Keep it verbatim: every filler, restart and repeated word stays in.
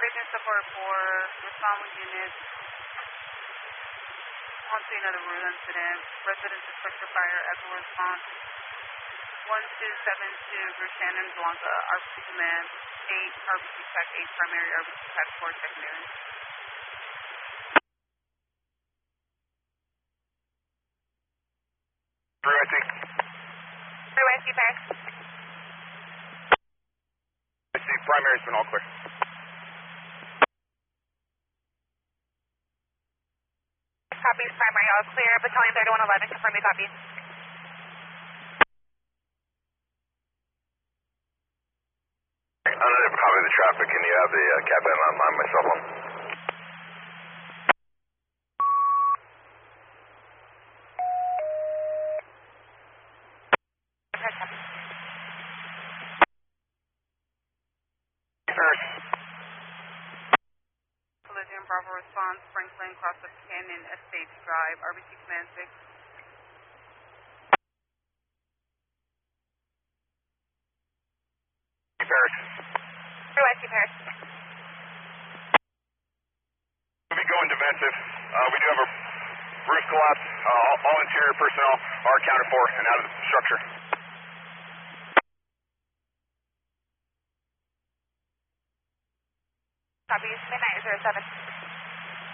urgent support for respond with units onto another road incident. Residents suspect a fire as a response. one two seven two, Bruce Shannon, Blanca, R B C Command, eight, R B C Tech eight, primary, R B C Tech four, secondary. three I C. three I C, Paris. I C, primary's been all clear. Copies, primary, all clear. Battalion thirty-one eleven, confirm you copy. Another copy of the traffic. Can you have the uh, cap M on my cell phone? Paris. Collision Bravo response, Franklin, cross of Canyon Estates Drive, R B C Command six. Paris. three I C, Paris. We'll be going defensive. Uh, we do have a roof collapse. Uh, all, all interior personnel are accounted for and out of the structure. Copies, midnight zero seven.